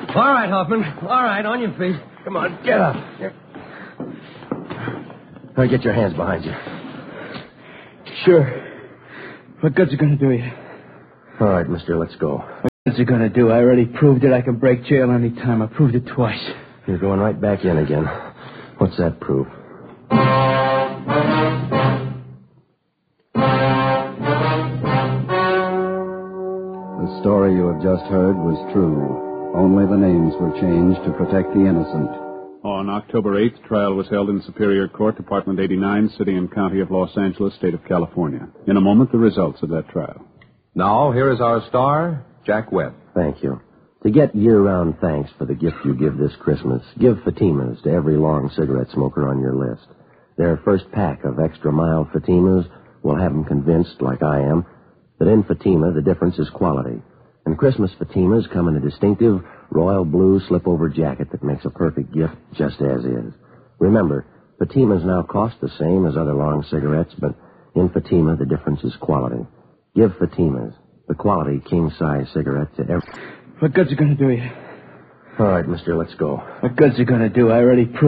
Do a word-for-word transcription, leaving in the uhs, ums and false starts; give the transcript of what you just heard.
All right, Hoffman. All right, on your feet. Come on, get up. Here. All right, get your hands behind you. Sure. What good's it going to do you? All right, mister, let's go. What good's it going to do? I already proved it. I can break jail any time. I proved it twice. You're going right back in again. What's that prove? The story you have just heard was true. Only the names were changed to protect the innocent. On October eighth, trial was held in Superior Court, Department eighty-nine, City and County of Los Angeles, State of California. In a moment, the results of that trial. Now, here is our star, Jack Webb. Thank you. To get year-round thanks for the gift you give this Christmas, give Fatimas to every long cigarette smoker on your list. Their first pack of extra mild Fatimas will have them convinced, like I am, that in Fatima the difference is quality. And Christmas Fatimas come in a distinctive royal blue slip-over jacket that makes a perfect gift just as is. Remember, Fatimas now cost the same as other long cigarettes, but in Fatima the difference is quality. Give Fatimas, the quality king-size cigarette to every... What good's it going to do you? All right, mister, let's go. What good's it going to do? I already proved